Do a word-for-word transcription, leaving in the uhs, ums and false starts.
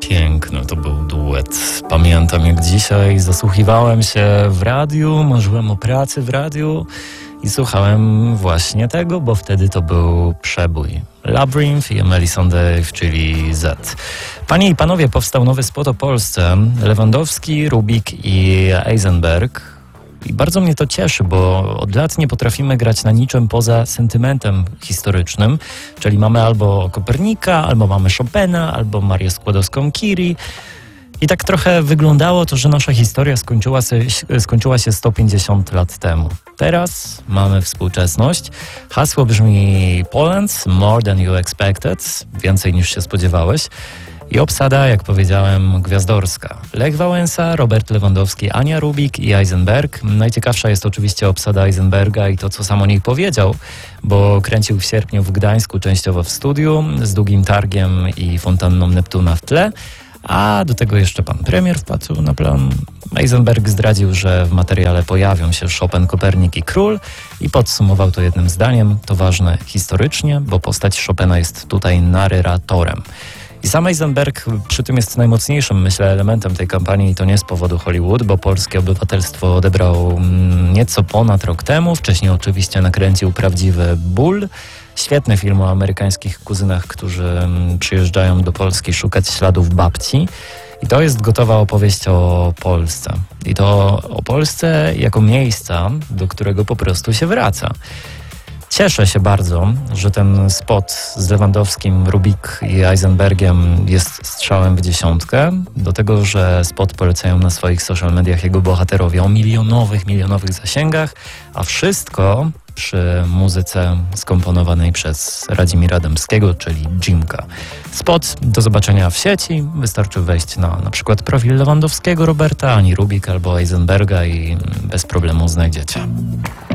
Piękny to był duet. Pamiętam jak dzisiaj zasłuchiwałem się w radiu, marzyłem o pracy w radiu i słuchałem właśnie tego, bo wtedy to był przebój. Labyrinth i Emeli Sandé, czyli Z. Panie i panowie, powstał nowy spot o Polsce. Lewandowski, Rubik i Eisenberg. I bardzo mnie to cieszy, bo od lat nie potrafimy grać na niczym poza sentymentem historycznym, czyli mamy albo Kopernika, albo mamy Chopina, albo Marię Skłodowską-Curie. I tak trochę wyglądało to, że nasza historia skończyła się, skończyła się sto pięćdziesiąt lat temu. Teraz mamy współczesność. Hasło brzmi Poland, more than you expected, więcej niż się spodziewałeś. I obsada, jak powiedziałem, gwiazdorska. Lech Wałęsa, Robert Lewandowski, Ania Rubik i Eisenberg. Najciekawsza jest oczywiście obsada Eisenberga i to, co sam o niej powiedział, bo kręcił w sierpniu w Gdańsku, częściowo w studiu, z długim targiem i fontanną Neptuna w tle. A do tego jeszcze pan premier wpadł na plan. Eisenberg zdradził, że w materiale pojawią się Chopin, Kopernik i Król i podsumował to jednym zdaniem. To ważne historycznie, bo postać Chopina jest tutaj narratorem. I sam Eisenberg przy tym jest najmocniejszym, myślę, elementem tej kampanii i to nie z powodu Hollywood, bo polskie obywatelstwo odebrał nieco ponad rok temu. Wcześniej oczywiście nakręcił Prawdziwy ból. Świetny film o amerykańskich kuzynach, którzy przyjeżdżają do Polski szukać śladów babci. I to jest gotowa opowieść o Polsce. I to o Polsce jako miejsca, do którego po prostu się wraca. Cieszę się bardzo, że ten spot z Lewandowskim, Rubik i Eisenbergiem jest strzałem w dziesiątkę. Do tego, że spot polecają na swoich social mediach jego bohaterowie o milionowych, milionowych zasięgach, a wszystko przy muzyce skomponowanej przez Radzimira Dębskiego, czyli Jimka. Spot do zobaczenia w sieci. Wystarczy wejść na na przykład profil Lewandowskiego, Roberta, Ani Rubik albo Eisenberga i bez problemu znajdziecie.